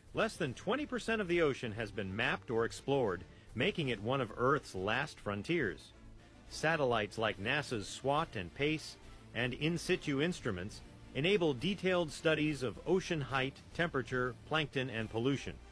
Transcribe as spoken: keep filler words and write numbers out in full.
Less than twenty percent of the ocean has been mapped or explored, making it one of Earth's last frontiers. Satellites like NASA's SWOT and PACE and in situ instruments enable detailed studies of ocean height, temperature, plankton, and pollution.